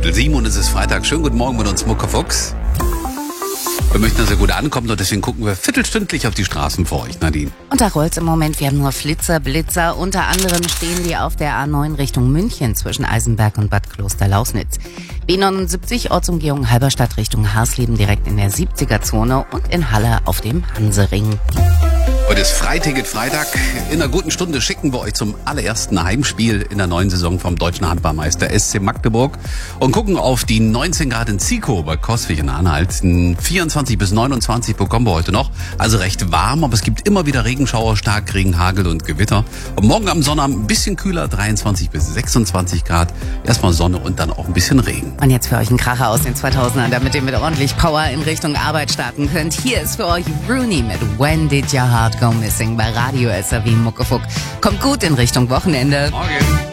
6:15 und es ist Freitag. Schönen guten Morgen mit uns, Muckefuchs. Wir möchten, dass er gut ankommt und deswegen gucken wir viertelstündlich auf die Straßen vor euch, Nadine. Und da rollt's im Moment, wir haben nur Flitzer, Blitzer. Unter anderem stehen die auf der A9 Richtung München zwischen Eisenberg und Bad Kloster-Lausnitz. B79 Ortsumgehung Halberstadt Richtung Harsleben direkt in der 70er-Zone und in Halle auf dem Hansering. Heute ist Freiticket-Freitag. In einer guten Stunde schicken wir euch zum allerersten Heimspiel in der neuen Saison vom deutschen Handballmeister SC Magdeburg und gucken auf die 19 Grad in Zico bei Coswig in Anhalt. 24 bis 29 bekommen wir heute noch. Also recht warm, aber es gibt immer wieder Regenschauer, Starkregen, Hagel und Gewitter. Und morgen am Sonnabend ein bisschen kühler, 23 bis 26 Grad. Erstmal Sonne und dann auch ein bisschen Regen. Und jetzt für euch ein Kracher aus den 2000ern, damit ihr mit ordentlich Power in Richtung Arbeit starten könnt. Hier ist für euch Rooney mit When Did Your Heart Go Missing bei Radio SAW Muckefuck. Kommt gut in Richtung Wochenende. Morgen.